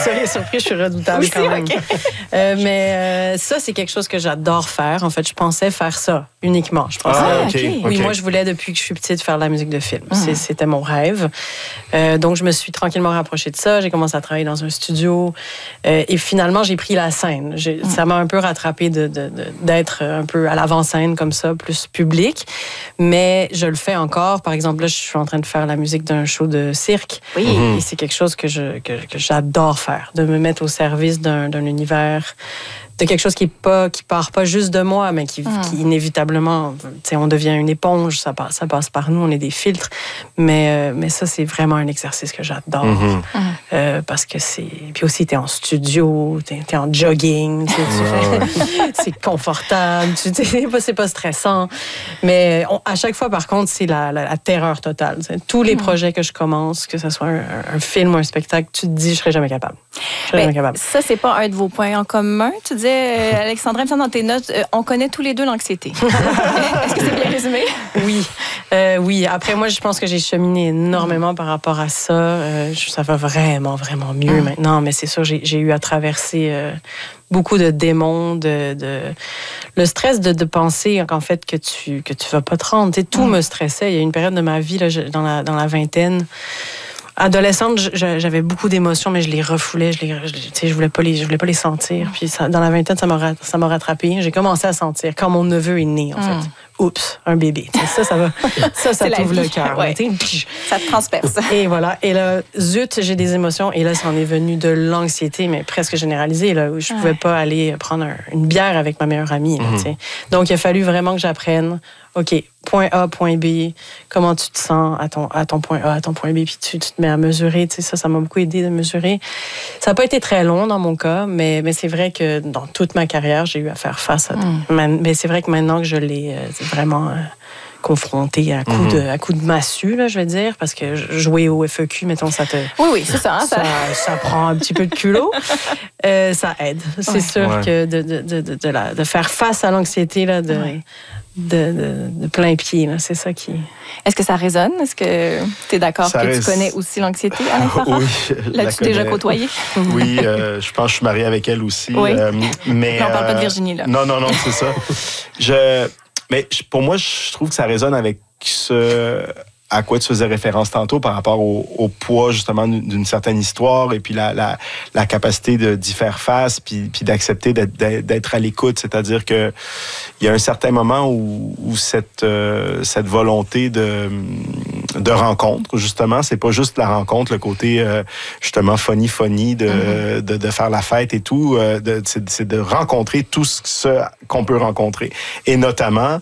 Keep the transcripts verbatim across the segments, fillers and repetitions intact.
seriez surpris, je suis redoutable Aussi, quand même. okay. euh, mais euh, ça, c'est quelque chose que j'adore faire. En fait, je pensais faire ça uniquement. Je pensais, Ah, OK. Oui, okay. moi, je voulais depuis que je suis petite faire de la musique de film. Mm. C'était mon rêve. Euh, donc, je me suis tranquillement rapprochée de ça. J'ai commencé à travailler dans un studio. Euh, et finalement, j'ai pris la scène. J'ai, mm. Ça m'a un peu rattrapée de, de, de, d'être un peu à l'avant-scène comme ça, plus public. Mais je le fais encore. Par exemple, là, je suis en train de faire la musique d'un show de cirque. Oui. Mm-hmm. Et c'est quelque chose que, je, que, que j'adore faire, de me mettre au service d'un, d'un univers, de quelque chose qui est pas, qui part pas juste de moi, mais qui, mm. qui inévitablement, tu sais, on devient une éponge, ça passe, ça passe par nous, on est des filtres. Mais, euh, mais ça, c'est vraiment un exercice que j'adore. Mm-hmm. Euh, parce que c'est... Puis aussi, t'es en studio, t'es, t'es en jogging, tu sais, tu fais... c'est confortable, tu sais, c'est pas, c'est pas stressant. Mais on, à chaque fois, par contre, c'est la, la, la terreur totale. T'sais. Tous les mm. projets que je commence, que ce soit un, un film ou un spectacle, tu te dis, je serais jamais capable. Je serais ben, jamais capable. Ça, c'est pas un de vos points en commun. Tu disais, euh, Alexandra, dans tes notes, euh, on connaît tous les deux l'anxiété. Est-ce que c'est bien résumé? Oui. Euh, oui. Après, moi, je pense que j'ai cheminé énormément mm. par rapport à ça. Euh, ça va vraiment, vraiment mieux mm. maintenant. Mais c'est sûr, j'ai, j'ai eu à traverser euh, beaucoup de démons, de, de... le stress de, de penser qu'en fait que tu que tu vas pas te rendre. Tu sais, tout mm. me stressait. Il y a une période de ma vie là, je, dans la dans la vingtaine. Adolescente, j'avais beaucoup d'émotions, mais je les refoulais, je les, je, tu sais, je voulais pas les, je voulais pas les sentir. Puis ça, dans la vingtaine, ça m'a, ça m'a rattrapé. J'ai commencé à sentir quand mon neveu est né, en mm. fait. Oups, un bébé. T'sais, ça, ça va, ça, ça t'ouvre le cœur. Ouais. Ça te transperce. Et voilà. Et là, zut, j'ai des émotions. Et là, ça en est venu de l'anxiété, mais presque généralisée, là, où je pouvais ouais. pas aller prendre un, une bière avec ma meilleure amie. Là, mm-hmm. Donc, il a fallu vraiment que j'apprenne. OK, point A, point B, comment tu te sens à ton, à ton point A, à ton point B, puis tu, tu te mets à mesurer. Tu sais, ça, ça m'a beaucoup aidé de mesurer. Ça n'a pas été très long dans mon cas, mais, mais c'est vrai que dans toute ma carrière, j'ai eu à faire face à tout. Mm. Mais c'est vrai que maintenant que je l'ai euh, vraiment euh, confronté à coups mm-hmm. de, à coups de massue, là, je vais dire, parce que jouer au F E Q, mettons, ça te... Oui, oui, c'est ça. Hein, ça, ça, ça prend un petit peu de culot. euh, ça aide. C'est ouais. sûr ouais. que de, de, de, de, de, la, de faire face à l'anxiété, là, de... Ouais. De, de, de plein pied, là. C'est ça qui... Est-ce que ça résonne? Est-ce que tu es d'accord ça que reste... tu connais aussi l'anxiété, Alain Farah? Oui. L'as-tu déjà côtoyé? Oui, euh, je pense que je suis marié avec elle aussi. Oui. Euh, mais, non, on parle euh, pas de Virginie, là. Non, non, non, c'est ça. Je, mais pour moi, je trouve que ça résonne avec ce... à quoi tu faisais référence tantôt par rapport au, au poids, justement, d'une certaine histoire et puis la, la, la capacité de, d'y faire face puis, puis d'accepter d'être, d'être à l'écoute. C'est-à-dire que il y a un certain moment où, où cette, euh, cette volonté de, de rencontre, justement, c'est pas juste la rencontre, le côté, euh, justement, funny, funny, de, mm-hmm. de, de faire la fête et tout, euh, de, c'est, c'est de rencontrer tout ce qu'on peut rencontrer. Et notamment,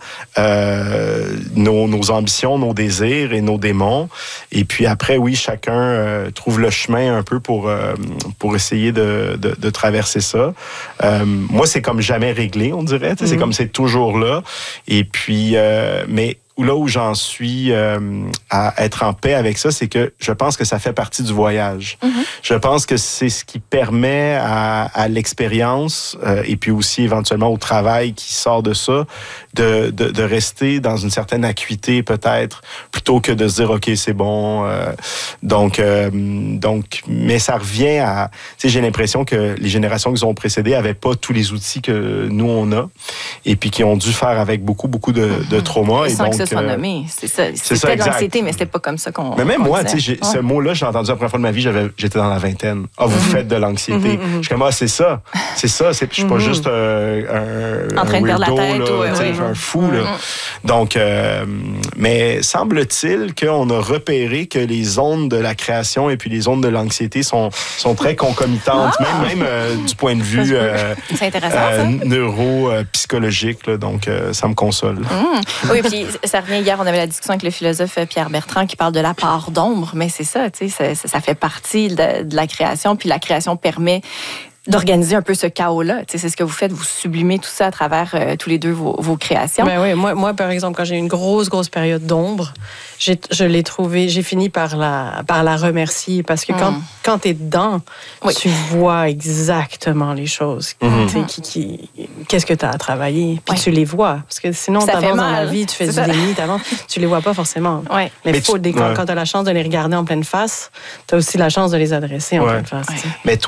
euh, nos, nos ambitions, nos désirs et nos démons. Et puis après, oui, chacun euh, trouve le chemin un peu pour, euh, pour essayer de, de, de traverser ça. Euh, moi, c'est comme jamais réglé, on dirait. Mm-hmm. C'est comme c'est toujours là. Et puis, euh, mais là où j'en suis euh, à être en paix avec ça, c'est que je pense que ça fait partie du voyage. Mm-hmm. Je pense que c'est ce qui permet à, à l'expérience euh, et puis aussi éventuellement au travail qui sort de ça, de, de, de rester dans une certaine acuité peut-être, plutôt que de se dire, OK, c'est bon. Euh, donc, euh, donc, mais ça revient à... Tu sais, j'ai l'impression que les générations qui nous ont précédées n'avaient pas tous les outils que nous, on a et puis qui ont dû faire avec beaucoup, beaucoup de, mm-hmm. de traumas. Et sans donc, que ce soit nommé. C'est ça. C'est c'était ça, de l'anxiété, mais c'était pas comme ça qu'on. Mais même qu'on moi, disait. tu sais, ouais. ce mot-là, j'ai entendu la première fois de ma vie, j'avais, j'étais dans la vingtaine. Ah, vous mm-hmm. faites de l'anxiété. Mm-hmm. Je suis comme, ah, c'est ça. C'est ça. C'est, je suis pas mm-hmm. juste euh, un. En train un de perdre la weirdo, tête. Là, ou, ouais, oui. un fou, mm-hmm. là. Donc, euh, mais semble-t-il qu'on a repéré que les ondes de la création et puis les ondes de l'anxiété sont, sont très concomitantes, ah! même, même euh, du point de vue euh, c'est intéressant, euh, neuro-psychologique. Euh, donc, euh, ça me console. Mm. Oui, puis ça revient hier, on avait la discussion avec le philosophe Pierre Bertrand qui parle de la part d'ombre, mais c'est ça, tu sais, ça, ça fait partie de, de la création, puis la création permet d'organiser un peu ce chaos-là. Tu sais, c'est ce que vous faites, vous sublimez tout ça à travers euh, tous les deux vos, vos créations. Ben oui, moi, moi, par exemple, quand j'ai eu une grosse, grosse période d'ombre, j'ai, je l'ai trouvé, j'ai fini par la, par la remercier parce que mm. quand, quand t'es dedans, oui. tu vois exactement les choses. Mm-hmm. Tu sais, qui, qui, qu'est-ce que t'as à travailler, puis oui. tu les vois. Parce que sinon, ça t'avances dans la vie, tu fais c'est du ça. déni, t'avances, tu les vois pas forcément. Oui. Mais, Mais faut, tu, quand, ouais. quand t'as la chance de les regarder en pleine face, t'as aussi la chance de les adresser en ouais. pleine face. Ouais. Mais